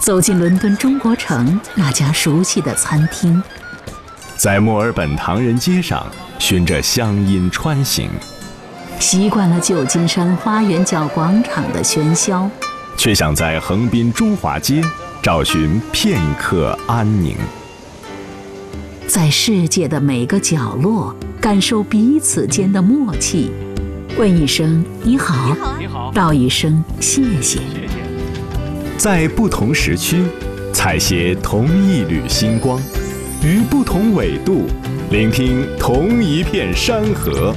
走进伦敦中国城那家熟悉的餐厅， 在墨尔本唐人街上循着乡音穿行， 习惯了旧金山花园角广场的喧嚣， 却想在横滨中华街找寻片刻安宁。 在世界的每个角落感受彼此间的默契，问一声你好，道一声谢谢。 在不同时区采撷同一缕星光，于不同纬度聆听同一片山河。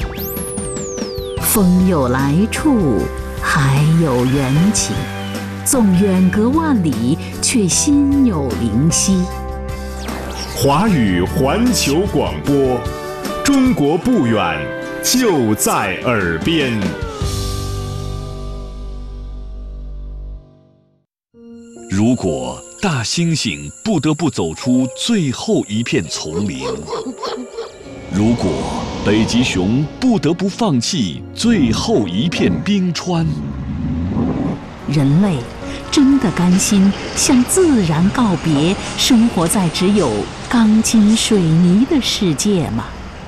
风有来处，海有缘起，纵远隔万里，却心有灵犀。 华语环球广播，中国不远，就在耳边。 如果大猩猩不得不走出最后一片丛林，如果北极熊不得不放弃最后一片冰川， 人类真的甘心向自然告别，生活在只有钢筋水泥的世界吗？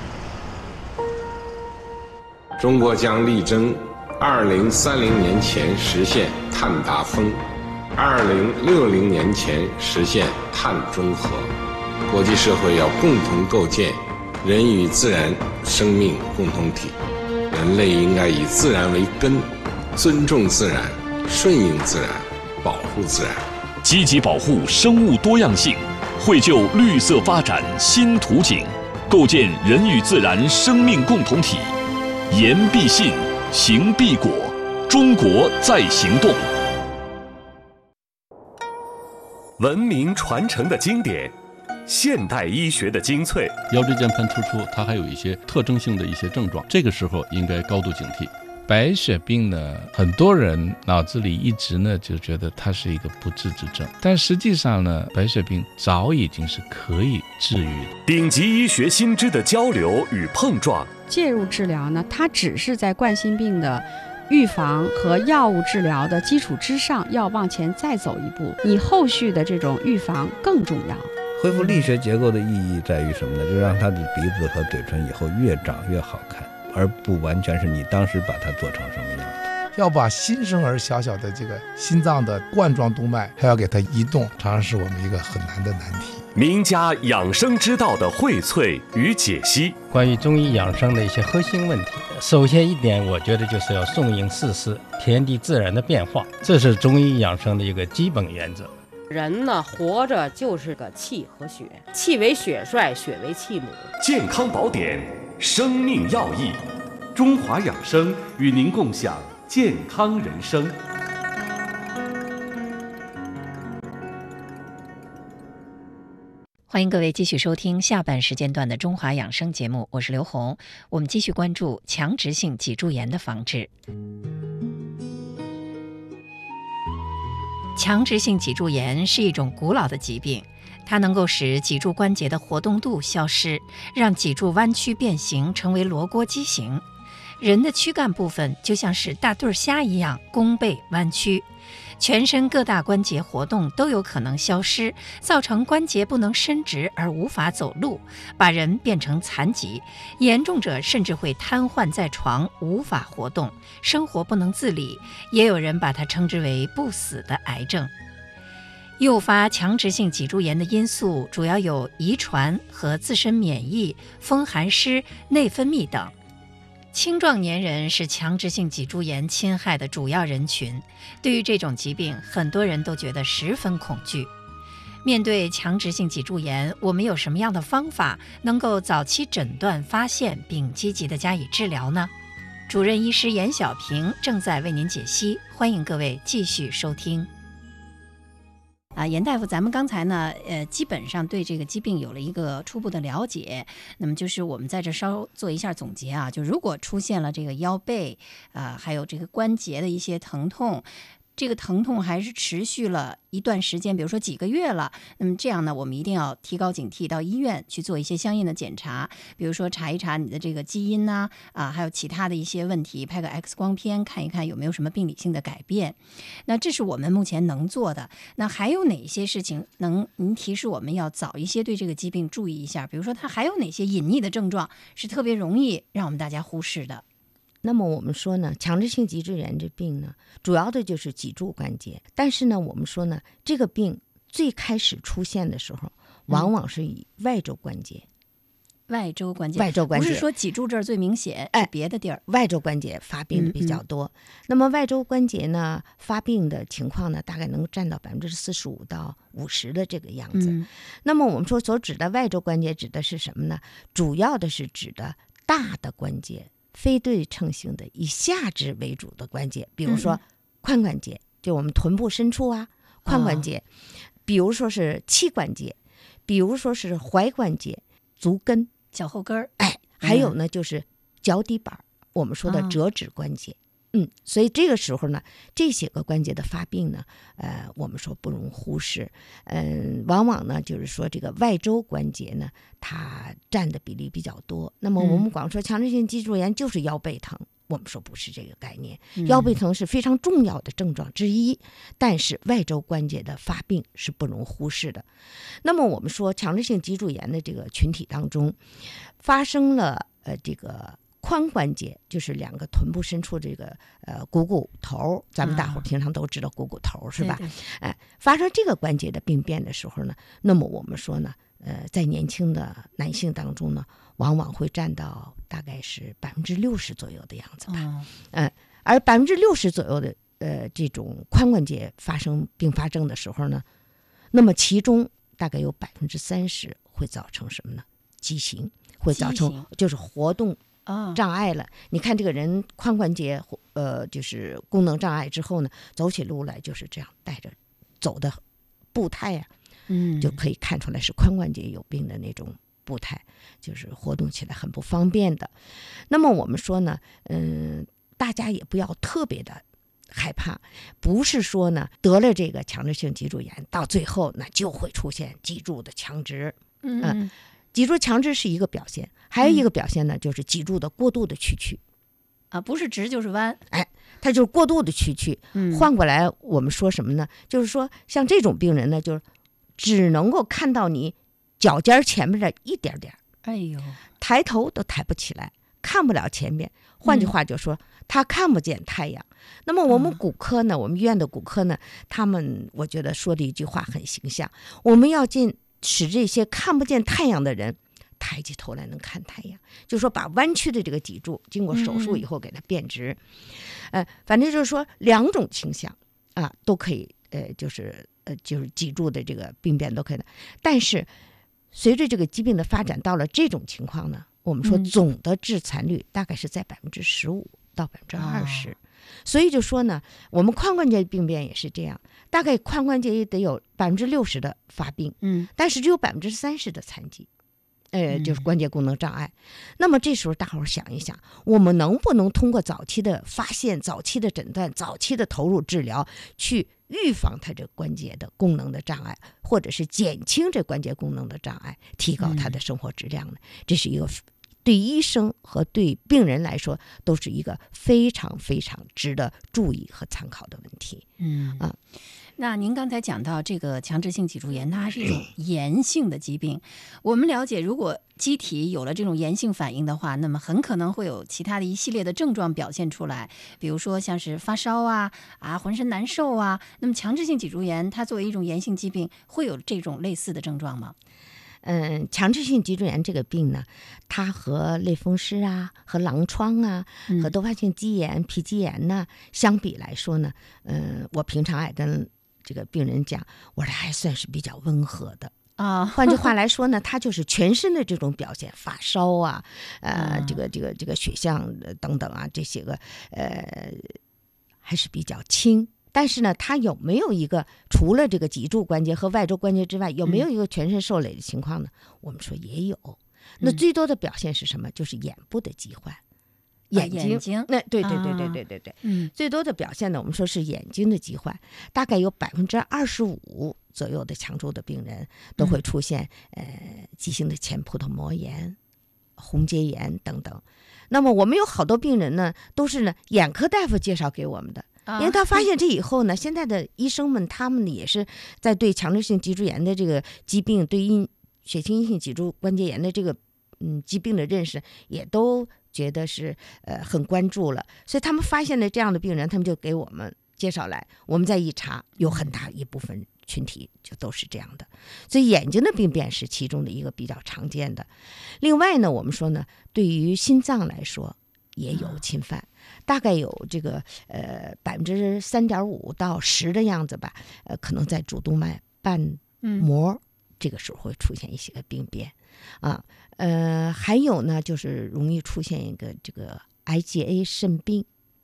中国将力争2030年前实现碳达峰，2060年前实现碳中和。国际社会要共同构建人与自然生命共同体，人类应该以自然为根，尊重自然，顺应自然，保护自然， 积极保护生物多样性，绘就绿色发展新图景，构建人与自然生命共同体。言必信，行必果，中国在行动。 文明传承的经典，现代医学的精粹。 腰椎间盘突出它还有一些特征性的一些症状，这个时候应该高度警惕。白血病呢，很多人脑子里一直呢就觉得它是一个不治之症，但实际上呢，白血病早已经是可以治愈的。 顶级医学新知的交流与碰撞， 介入治疗呢，它只是在冠心病的预防和药物治疗的基础之上，要往前再走一步，你后续的这种预防更重要。 恢复力学结构的意义在于什么呢？就让他的鼻子和嘴唇以后越长越好看，而不完全是你当时把它做成什么样的。 要把新生儿小小的这个心脏的冠状动脉还要给它移动，常常是我们一个很难的难题。 名家养生之道的荟萃与解析， 关于中医养生的一些核心问题，首先一点，我觉得就是要顺应四时，天地自然的变化，这是中医养生的一个基本原则。 人呢，活着就是个气和血，气为血帅，血为气母。 健康宝典，生命要义，中华养生与您共享健康人生。 欢迎各位继续收听下半时间段的中华养生节目，我是刘红。我们继续关注强直性脊柱炎的防治。强直性脊柱炎是一种古老的疾病，它能够使脊柱关节的活动度消失，让脊柱弯曲变形，成为螺锅畸形。人的躯干部分就像是大对虾一样弓背弯曲，全身各大关节活动都有可能消失，造成关节不能伸直而无法走路，把人变成残疾，严重者甚至会瘫痪在床，无法活动，生活不能自理，也有人把它称之为不死的癌症。诱发强直性脊柱炎的因素主要有遗传和自身免疫、风寒湿、内分泌等。青壮年人是强直性脊柱炎侵害的主要人群，对于这种疾病，很多人都觉得十分恐惧。面对强直性脊柱炎，我们有什么样的方法能够早期诊断、发现并积极地加以治疗呢？主任医师严小平正在为您解析，欢迎各位继续收听。严大夫，咱们刚才呢，基本上对这个疾病有了一个初步的了解。那么就是我们在这稍做一下总结啊，就如果出现了这个腰背，还有这个关节的一些疼痛， 这个疼痛还是持续了一段时间，比如说几个月了，那么这样呢，我们一定要提高警惕，到医院去做一些相应的检查，比如说查一查你的这个基因呐，还有其他的一些问题，拍个 X 光片看一看有没有什么病理性的改变。那这是我们目前能做的。那还有哪些事情您提示我们要早一些对这个疾病注意一下？比如说它还有哪些隐匿的症状是特别容易让我们大家忽视的？ 那么我们说呢，强直性脊柱炎这病呢，主要的就是脊柱关节。但是呢，我们说呢，这个病最开始出现的时候，往往是以外周关节。 外周关节不是说脊柱这儿最明显，是别的地儿。 外周关节发病的比较多。那么外周关节呢，发病的情况呢，大概能占到45%到50%的这个样子。那么我们说所指的外周关节指的是什么呢？主要的是指的大的关节，非对称性的以下肢为主的关节，比如说髋关节，就我们臀部深处啊，髋关节，比如说是膝关节，比如说是踝关节、足跟、 脚后跟儿， 还有呢就是脚底板，我们说的折指关节。所以这个时候呢，这些个关节的发病呢，我们说不容忽视。往往呢，就是说这个外周关节呢，它占的比例比较多。那么我们光说强直性脊柱炎就是腰背疼，我们说不是这个概念。腰背疼是非常重要的症状之一，但是外周关节的发病是不容忽视的。那么我们说强直性脊柱炎的这个群体当中，发生了这个髋关节，就是两个臀部深处这个股骨头，咱们大伙平常都知道股骨头是吧？发生这个关节的病变的时候呢，那么我们说呢，在年轻的男性当中呢，往往会占到大概是60%左右的样子吧。而60%左右的这种髋关节发生并发症的时候呢，那么其中大概有30%会造成什么呢？畸形，会造成就是活动障碍了。你看这个人髋关节就是功能障碍之后呢，走起路来就是这样带着走的步态啊，就可以看出来是髋关节有病的那种步态，就是活动起来很不方便的。那么我们说呢，大家也不要特别的害怕，不是说呢得了这个强直性脊柱炎到最后呢就会出现脊柱的强直。脊柱强直是一个表现，还有一个表现呢，就是脊柱的过度的屈曲不是直就是弯， 它就是过度的屈曲。换过来我们说什么呢？就是说像这种病人呢，就是只能够看到你脚尖前面的一点点，抬头都抬不起来，看不了前面。换句话就说，他看不见太阳。那么我们骨科呢，我们医院的骨科呢，他们我觉得说的一句话很形象，我们要使这些看不见太阳的人抬起头来能看太阳，就是说把弯曲的这个脊柱经过手术以后给它变直。反正就是说两种倾向都可以，就是脊柱的这个病变都可以的。但是随着这个疾病的发展，到了这种情况呢，我们说总的致残率大概是在15%到20%。所以就说呢，我们髋关节病变也是这样，大概髋关节也得有60%的发病，但是只有30%的残疾，就是关节功能障碍。那么这时候大伙儿想一想，我们能不能通过早期的发现、早期的诊断、早期的投入治疗，去预防它这关节的功能的障碍，或者是减轻这关节功能的障碍，提高它的生活质量呢？这是一个对医生和对病人来说都是一个非常非常值得注意和参考的问题。 那您刚才讲到这个强直性脊柱炎，它还是一种炎性的疾病。我们了解，如果机体有了这种炎性反应的话，那么很可能会有其他的一系列的症状表现出来，比如说像是发烧浑身难受啊。那么强直性脊柱炎它作为一种炎性疾病，会有这种类似的症状吗？ 强直性脊柱炎这个病呢，它和类风湿和狼疮和多发性肌炎、皮肌炎呢相比来说呢，我平常爱跟这个病人讲，我说还算是比较温和的。换句话来说呢，它就是全身的这种表现，发烧这个血象等等这些个还是比较轻。但是呢，它有没有一个除了这个脊柱关节和外周关节之外，有没有一个全身受累的情况呢？我们说也有。那最多的表现是什么？就是眼部的疾患， 眼睛，那对，最多的表现呢，我们说是眼睛的疾患，大概有25%左右的强度的病人都会出现急性的前葡萄膜炎、红结炎等等。那么我们有好多病人呢，都是呢眼科大夫介绍给我们的。因为他发现这以后呢，现在的医生们他们也是在对强直性脊柱炎的这个疾病，对血清阴性脊柱关节炎的这个疾病的认识，也都觉得是很关注了。所以他们发现了这样的病人，他们就给我们介绍来，我们再一查，有很大一部分群体就都是这样的。所以眼睛的病变是其中的一个比较常见的。另外呢，我们说呢，对于心脏来说也有侵犯。大概有这个3.5%到10%的样子吧，可能在主动脉瓣膜这个时候会出现一些个病变啊，还有呢就是容易出现一个这个 IgA 肾病，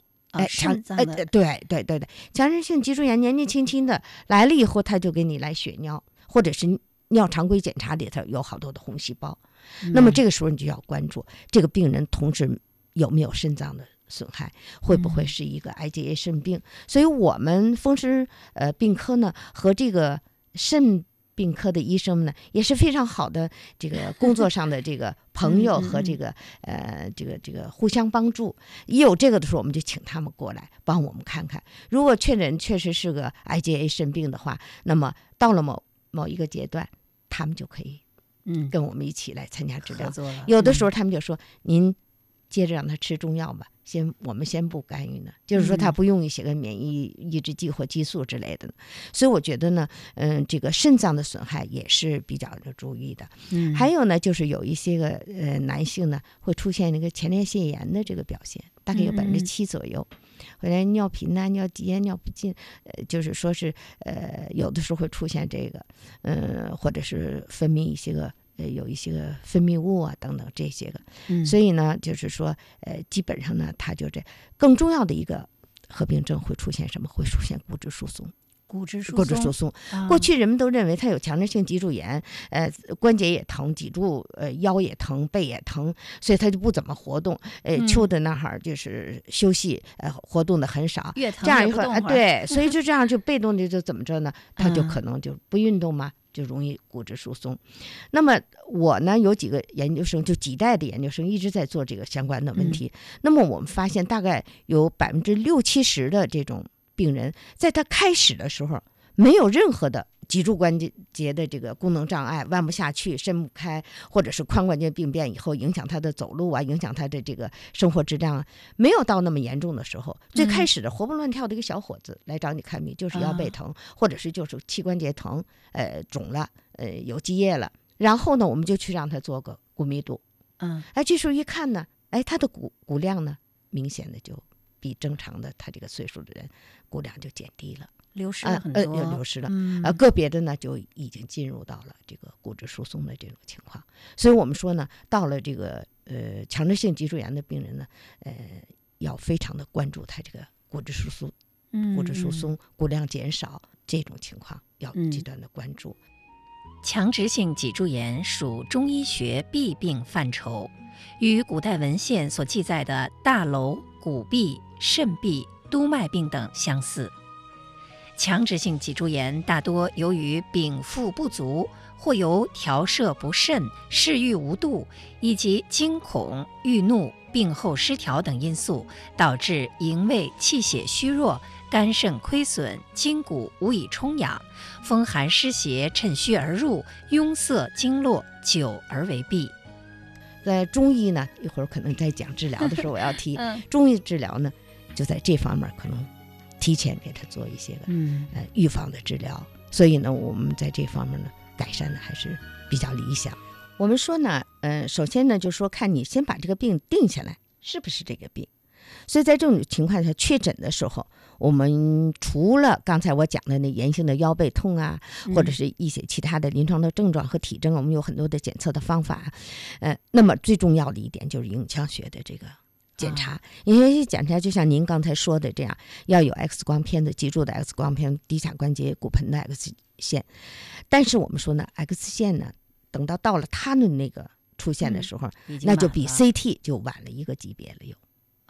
对，强直性脊柱炎年纪轻轻的来了以后，他就给你来血尿，或者是尿常规检查里头有好多的红细胞，那么这个时候你就要关注这个病人同时有没有肾脏的损害，会不会是一个 IgA 肾病。所以我们风湿病科呢和这个肾病科的医生们呢也是非常好的这个工作上的这个朋友和这个互相帮助。一有这个的时候，我们就请他们过来帮我们看看，如果确诊确实是个 IgA 肾病的话，那么到了某一个阶段，他们就可以跟我们一起来参加治疗。有的时候他们就说您接着让他吃中药吧，我们先不干预呢，就是说他不用一些个免疫抑制剂或激素之类的。所以我觉得呢，这个肾脏的损害也是比较的注意的。还有呢，就是有一些个男性呢会出现那个前列腺炎的这个表现，大概有7%左右。回来尿频啊、尿急啊、尿不尽，就是说是有的时候会出现这个，或者是分泌一些个。有一些个分泌物啊等等这些个，所以呢，就是说，基本上呢，它就这更重要的一个合并症会出现什么？会出现骨质疏松。骨质疏松，过去人们都认为他有强直性脊柱炎，关节也疼，脊柱腰也疼，背也疼，所以他就不怎么活动，秋的那儿就是休息，活动的很少， 越疼这样一会对，所以就这样就被动的就怎么着呢？他就可能就不运动嘛。就容易骨质疏松。那么我呢有几个研究生，就几代的研究生一直在做这个相关的问题。那么我们发现大概有60-70%的这种病人，在他开始的时候没有任何的脊柱关节的这个功能障碍，弯不下去、伸不开，或者是髋关节病变以后影响他的走路啊，影响他的这个生活质量，没有到那么严重的时候。最开始的活蹦乱跳的一个小伙子来找你看病，就是腰背疼，或者是就是膝关节疼，肿了，有积液了。然后呢，我们就去让他做个骨密度，这时候一看呢，他的骨量呢，明显的就比正常的他这个岁数的人骨量就减低了。 流失了很多， 流失了。个别的呢就已经进入到了这个骨质疏松的这种情况。所以我们说呢，到了这个强直性脊柱炎的病人呢，要非常的关注他这个骨质疏松、骨量减少这种情况，要极端的关注。 强直性脊柱炎属中医学弊病范畴，与古代文献所记载的大瘻、骨痹、肾痹、督脉病等相似。强直性脊柱炎大多由于禀赋不足，或由调摄不慎、嗜欲无度，以及惊恐、郁怒、病后失调等因素，导致营卫气血虚弱，肝肾亏损，筋骨无以充养，风寒湿邪趁虚而入，壅塞经络，久而为痹。 在中医呢，一会儿可能在讲治疗的时候我要提，中医治疗呢，就在这方面可能提前给他做一些个预防的治疗，所以呢，我们在这方面呢改善的还是比较理想。我们说呢，首先呢，就说看你先把这个病定下来是不是这个病。所以在这种情况下，确诊的时候，我们除了刚才我讲的那炎性的腰背痛啊，或者是一些其他的临床的症状和体征，我们有很多的检测的方法。那么最重要的一点就是影像学的这个检查，因为检查就像您刚才说的这样，要有 X 光片的脊柱的 X 光片、骶髂关节骨盆的 X 线。但是我们说呢 ，X 线呢，等到了它的那个出现的时候，那就比 CT 就晚了一个级别了又。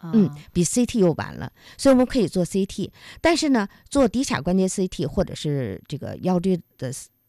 比 CT 又晚了，所以我们可以做 CT， 但是呢，做骶髂关节 CT 或者是这个腰椎的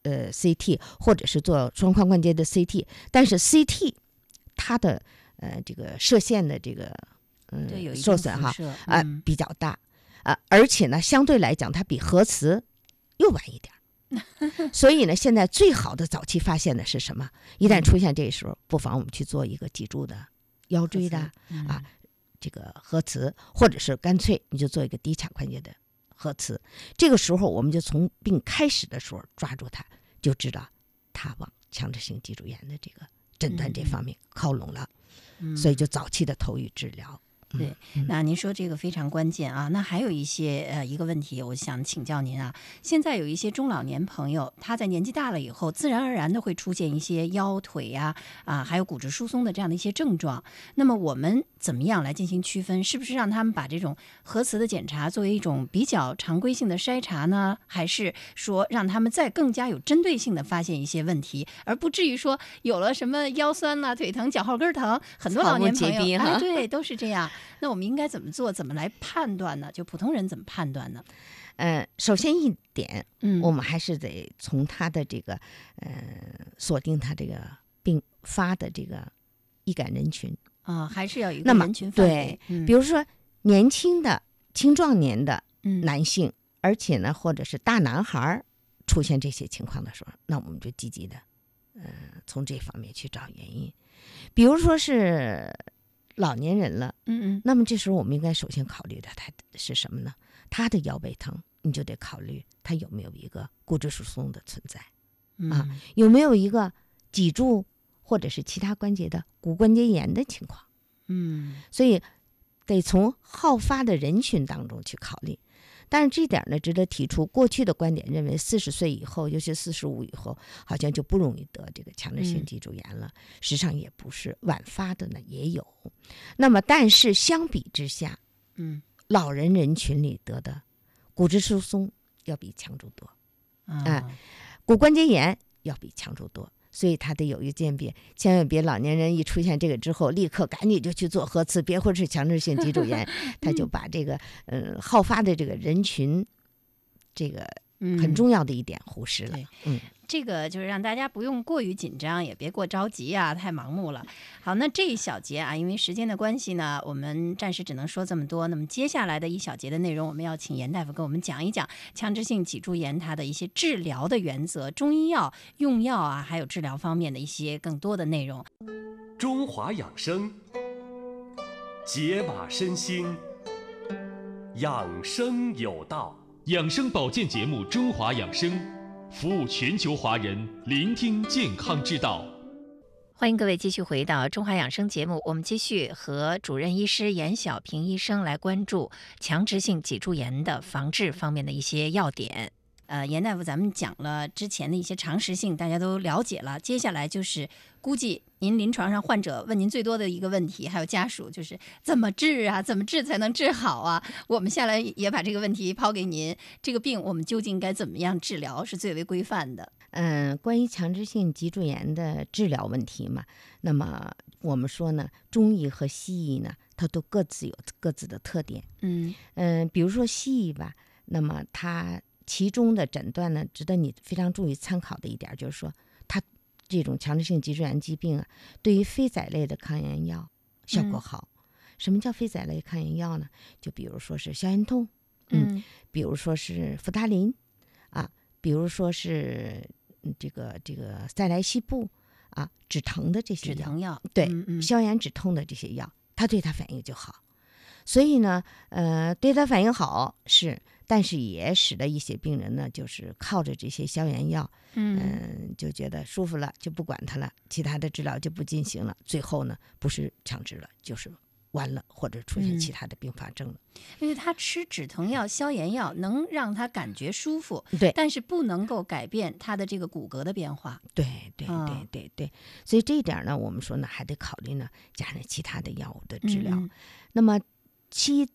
CT， 或者是做双髋关节的 CT， 但是 CT 它的这个射线的这个受损比较大而且呢，相对来讲它比核磁又晚一点。所以呢，现在最好的早期发现的是什么？一旦出现这时候，不妨我们去做一个脊柱的、腰椎的这个核磁，或者是干脆你就做一个骶髂关节的核磁。这个时候，我们就从病开始的时候抓住它，就知道它往强直性脊柱炎的这个诊断这方面靠拢了。所以就早期的投予治疗。 对，那您说这个非常关键啊。那还有一些一个问题，我想请教您啊。现在有一些中老年朋友，他在年纪大了以后，自然而然的会出现一些腰腿呀还有骨质疏松的这样的一些症状。那么我们怎么样来进行区分？是不是让他们把这种核磁的检查作为一种比较常规性的筛查呢？还是说让他们再更加有针对性的发现一些问题，而不至于说有了什么腰酸啦、腿疼、脚后跟疼，很多老年朋友对都是这样。那我们应该怎么做？怎么来判断呢？就普通人怎么判断呢？ 首先一点，我们还是得从他的这个锁定他这个病发的这个易感人群还是要有一个人群范围。 对，比如说年轻的青壮年的男性，而且呢，或者是大男孩出现这些情况的时候，那我们就积极的从这方面去找原因。比如说是老年人了，那么这时候我们应该首先考虑的他是什么呢？他的腰背疼，你就得考虑他有没有一个骨质疏松的存在有没有一个脊柱或者是其他关节的骨关节炎的情况。所以得从好发的人群当中去考虑。但是这点呢，值得提出，过去的观点认为40岁以后，尤其45以后，好像就不容易得这个强直性脊柱炎了。实际上也不是，晚发的呢也有。那么，但是相比之下，老人群里得的骨质疏松要比强柱多，骨关节炎要比强柱多。所以它得有一个鉴别，千万别老年人一出现这个之后，立刻赶紧就去做核磁，别会是强直性脊柱炎，他就把这个好发的这个人群，这个很重要的一点忽视了。 这个就是让大家不用过于紧张，也别过着急啊，太盲目了。好，那这一小节啊，因为时间的关系呢，我们暂时只能说这么多。那么接下来的一小节的内容，我们要请严大夫跟我们讲一讲强直性脊柱炎它的一些治疗的原则、中医药用药啊，还有治疗方面的一些更多的内容。 中华养生，解码身心，养生有道。 养生保健节目《中华养生》，服务全球华人，聆听健康之道。 欢迎各位继续回到中华养生节目，我们继续和主任医师严小平医生来关注强直性脊柱炎的防治方面的一些要点。严大夫，咱们讲了之前的一些常识性，大家都了解了。接下来就是估计您临床上患者问您最多的一个问题，还有家属，就是怎么治啊？怎么治才能治好啊？我们下来也把这个问题抛给您。这个病我们究竟该怎么样治疗是最为规范的？ 关于强直性脊柱炎的治疗问题嘛，那么我们说呢，中医和西医呢，它都各自有各自的特点。比如说西医吧，那么它其中的诊断呢，值得你非常注意参考的一点就是说，它这种强直性脊柱炎疾病啊，对于非甾类的抗炎药效果好。什么叫非甾类抗炎药呢？就比如说是消炎痛，比如说是扶他林比如说是这个塞来西布止疼的这些药， 止疼药， 对，消炎止痛的这些药，它对它反应就好。所以呢，对它反应好是，但是也使得一些病人呢，就是靠着这些消炎药，就觉得舒服了，就不管它了，其他的治疗就不进行了，最后呢，不是强直了，就是完了，或者出现其他的并发症了。 因为他吃止疼药、消炎药能让他感觉舒服， 对， 但是不能够改变他的这个骨骼的变化。 对，所以这一点呢，我们说呢，还得考虑呢，加上其他的药物的治疗。那么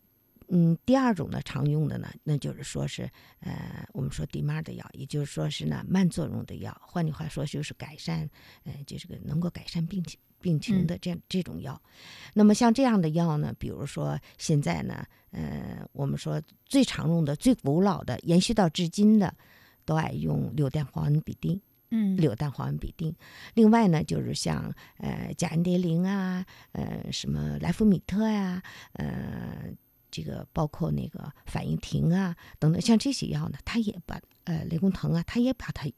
第二种呢，常用的呢，那就是说是我们说地妈的药，也就是说是呢慢作用的药，换句话说就是改善就这个能够改善病情的这种药。那么像这样的药呢，比如说现在呢我们说最常用的、最古老的、延续到至今的，都爱用硫氮磺胺吡啶。硫氮磺胺吡啶。另外呢，就是像甲氨蝶呤啊，什么莱福米特呀，这个包括那个反应停啊等等，像这些药呢，它也把雷公藤啊，它也把它